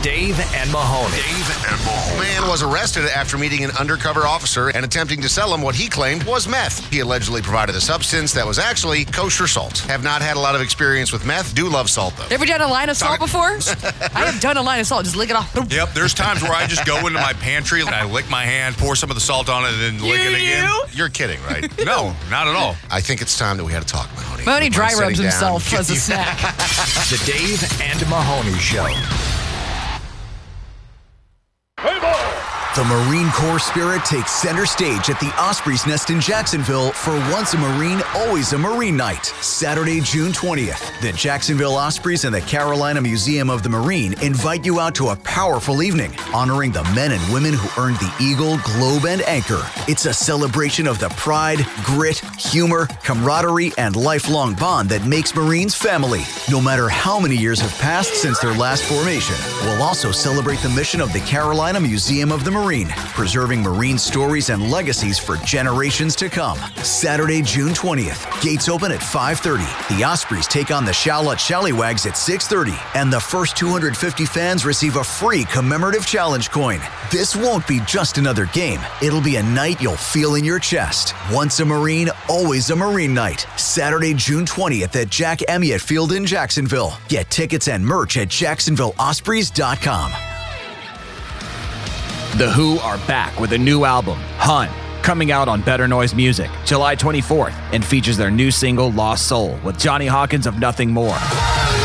Dave and Mahoney. Man was arrested after meeting an undercover officer and attempting to sell him what he claimed was meth. He allegedly provided a substance that was actually kosher salt. Have not had a lot of experience with meth. Do love salt, though. Ever done a line of salt before? I have done a line of salt. Just lick it off. Yep, there's times where I just go into my pantry and I lick my hand, pour some of the salt on it, and then lick it again. You're kidding, right? No, not at all. I think it's time that we had a talk, Mahoney. Mahoney Would you dry mind rubs sitting down? himself as a snack. The Dave and Mahoney Show. The Marine Corps spirit takes center stage at the Osprey's Nest in Jacksonville for Once a Marine, Always a Marine Night, Saturday, June 20th. The Jacksonville Ospreys and the Carolina Museum of the Marine invite you out to a powerful evening, honoring the men and women who earned the Eagle, Globe, and Anchor. It's a celebration of the pride, grit, humor, camaraderie, and lifelong bond that makes Marines family, no matter how many years have passed since their last formation. We'll also celebrate the mission of the Carolina Museum of the Marine, preserving Marine stories and legacies for generations to come. Saturday, June 20th. Gates open at 5:30. The Ospreys take on the Charlotte Shallywags at 6:30. And the first 250 fans receive a free commemorative challenge coin. This won't be just another game. It'll be a night you'll feel in your chest. Once a Marine, always a Marine Night. Saturday, June 20th at Jack Amyett Field in Jacksonville. Get tickets and merch at JacksonvilleOspreys.com. The Who are back with a new album, Hun, coming out on Better Noise Music, July 24th, and features their new single, Lost Soul, with Johnny Hawkins of Nothing More.